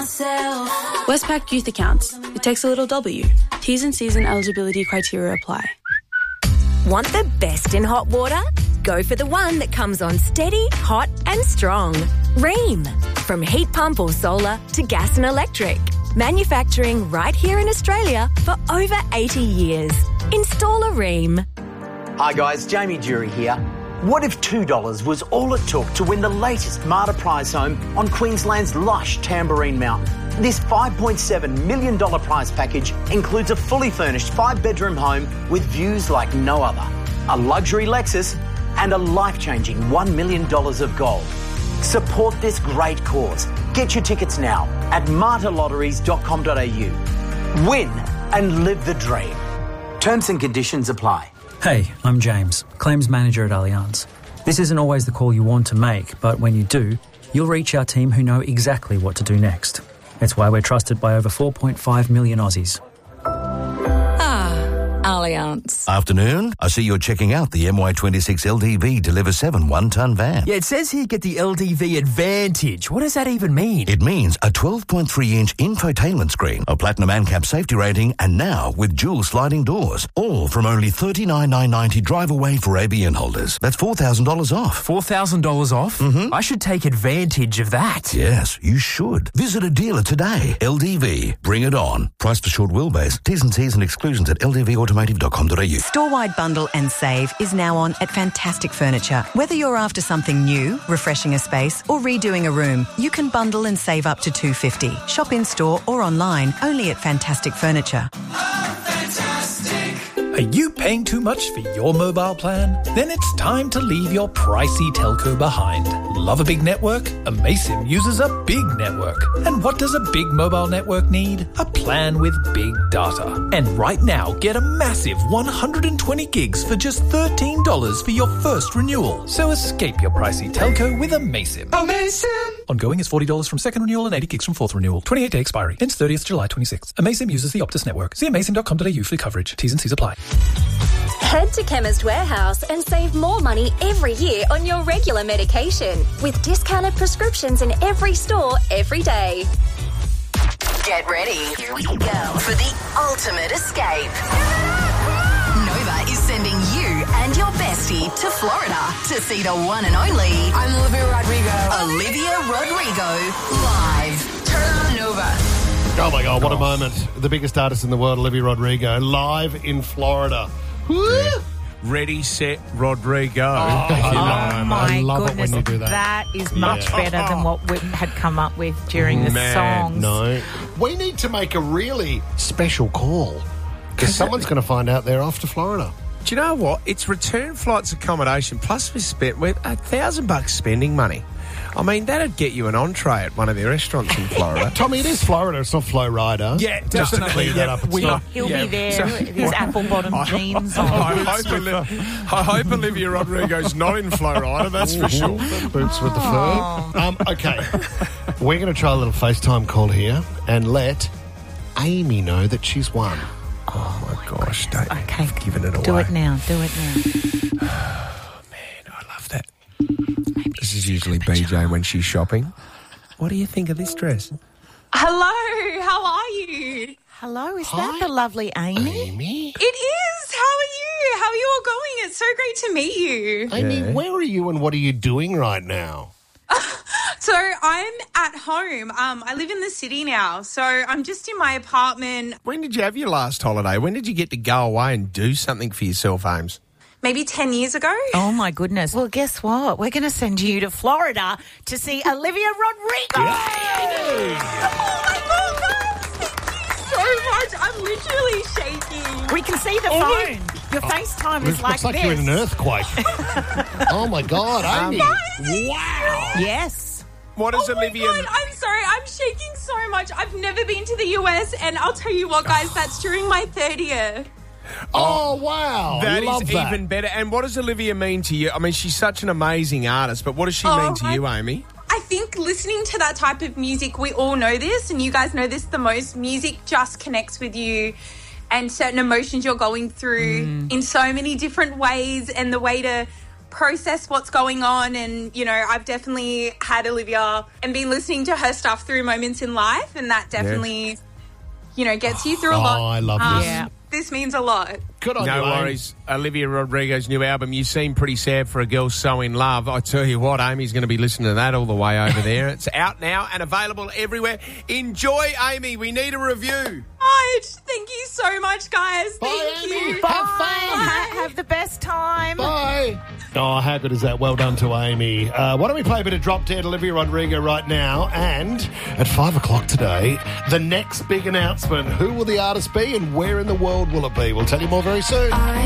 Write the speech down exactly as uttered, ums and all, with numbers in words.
myself. Westpac Youth Accounts. It takes a little W. T's and C's and eligibility criteria apply. Want the best in hot water? Go for the one that comes on steady, hot and strong. Rheem. From heat pump or solar to gas and electric. Manufacturing right here in Australia for over eighty years. Install a Rheem. Hi guys, Jamie Jury here. What if two dollars was all it took to win the latest Marta prize home on Queensland's lush Tamborine Mountain? This five point seven million dollars prize package includes a fully furnished five-bedroom home with views like no other, a luxury Lexus and a life-changing one million dollars of gold. Support this great cause. Get your tickets now at marta lotteries dot com dot a u. Win and live the dream. Terms and conditions apply. Hey, I'm James, Claims Manager at Allianz. This isn't always the call you want to make, but when you do, you'll reach our team who know exactly what to do next. It's why we're trusted by over four point five million Aussies. Allianz. Afternoon. I see you're checking out the M Y twenty-six L D V Deliver seven one-tonne van. Yeah, it says here get the L D V Advantage. What does that even mean? It means a twelve point three inch infotainment screen, a platinum ANCAP safety rating, and now with dual sliding doors. All from only thirty-nine thousand nine hundred ninety drive away for A B N holders. That's four thousand dollars off. four thousand dollars off? Mm-hmm. I should take advantage of that. Yes, you should. Visit a dealer today. L D V. Bring it on. Price for short wheelbase. T's and C's and exclusions at l d v automotive dot com dot a u. Store-wide bundle and save is now on at Fantastic Furniture. Whether you're after something new, refreshing a space or redoing a room, you can bundle and save up to two hundred fifty dollars. Shop in-store or online, only at Fantastic Furniture. Are you paying too much for your mobile plan? Then it's time to leave your pricey telco behind. Love a big network? Amaysim uses a big network. And what does a big mobile network need? A plan with big data. And right now, get a massive one hundred twenty gigs for just thirteen dollars for your first renewal. So escape your pricey telco with Amaysim. Amaysim! Ongoing is forty dollars from second renewal and eighty gigs from fourth renewal. twenty-eight day expiry. Ends thirtieth July twenty-sixth. Amaysim uses the Optus network. See amaysim dot com dot a u for coverage. T's and C's apply. Head to Chemist Warehouse and save more money every year on your regular medication with discounted prescriptions in every store every day. Get ready. Here we go for the ultimate escape. Nova is sending you and your bestie to Florida to see the one and only I'm Olivia Rodrigo. Olivia Rodrigo live. Turn on Nova. Oh my God, what a moment. The biggest artist in the world, Olivia Rodrigo, live in Florida. Woo! Ready, set, Rodrigo. Oh, if you know. oh my I love goodness, it when you do that. That is much Yeah. better than what we had come up with during the Man, songs. No. We need to make a really special call because someone's going to find out they're off to Florida. Do you know what? It's return flights accommodation, plus we spent we're a thousand bucks spending money. I mean, that'd get you an entree at one of the restaurants in Florida. Tommy, it is Florida. It's not Flow Rider. Yeah, Just to definitely. clear that Yeah, up. It's we- not. He'll Yeah. be there So- with his apple-bottom I- jeans I, on. I, hope Oli- I hope Olivia Rodrigo's not in Flow Rider, that's for sure. Boots with the fur. Um, okay. We're going to try a little FaceTime call here and let Amy know that she's won. Oh, my gosh. Don't, Okay, I've given it away. do it now, do it now. Man, I love that. This is usually B J when she's shopping. What do you think of this dress? Hello, how are you? Hello, is that the lovely Amy? Amy? It is. How are you? How are you all going? It's so great to meet you. Amy, Yeah. where are you and what are you doing right now? So I'm at home. Um, I live in the city now, so I'm just in my apartment. When did you have your last holiday? When did you get to go away and do something for yourself, Ames? Maybe ten years ago. Oh, my goodness. Well, guess what? We're going to send you to Florida to see Olivia Rodrigo. Oh my God, guys! Thank you so much. I'm literally shaking. We can see the Oh, phone. Your FaceTime It is like looks like this. you're in an earthquake. Oh, my God, Amy. Wow. Yes. What is Oh my Olivia? God, I'm sorry. I'm shaking so much. I've never been to the U S, and I'll tell you what, guys, that's during my thirtieth. Oh, wow. That Love is that. even better. And what does Olivia mean to you? I mean, she's such an amazing artist, but what does she Oh, mean to I- you, Amy? I think listening to that type of music, we all know this, and you guys know this the most. Music just connects with you and certain emotions you're going through Mm. in so many different ways, and the way to process what's going on. And, you know, I've definitely had Olivia and been listening to her stuff through moments in life, and that definitely, yeah. you know, gets you through a lot. Oh, I love um, this. Yeah. This means a lot. Good on no you, worries. Amy. Olivia Rodrigo's new album, You Seem Pretty Sad for a Girl So In Love. I tell you what, Amy's going to be listening to that all the way over there. It's out now and available everywhere. Enjoy, Amy. We need a review. Oh, thank you so much, guys. Bye, thank Amy. you. Have fun. Bye. Have the best time. Bye. Oh, how good is that? Well done to Amy. Uh, why don't we play a bit of Drop Dead Olivia Rodrigo right now? And at five o'clock today, the next big announcement. Who will the artist be and where in the world will it be? We'll tell you more very soon.